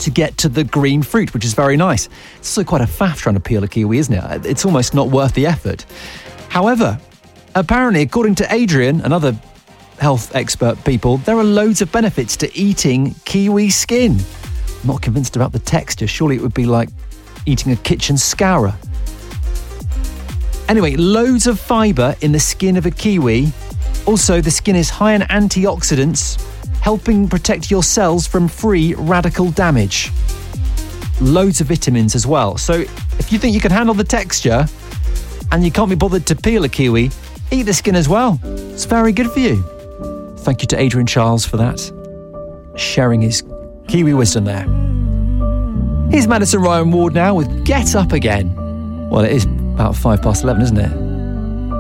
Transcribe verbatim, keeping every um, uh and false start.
to get to the green fruit, which is very nice. It's also quite a faff trying to peel a kiwi, isn't it? It's almost not worth the effort. However, apparently, according to Adrian and other health expert people, there are loads of benefits to eating kiwi skin. I'm not convinced about the texture. Surely it would be like eating a kitchen scourer. Anyway, loads of fibre in the skin of a kiwi. Also, the skin is high in antioxidants, helping protect your cells from free radical damage. Loads of vitamins as well. So if you think you can handle the texture and you can't be bothered to peel a kiwi, eat the skin as well. It's very good for you. Thank you to Adrian Charles for that, sharing his kiwi wisdom there. Here's Madison Ryan Ward now with Get Up Again. Well, it is about five past eleven, isn't it?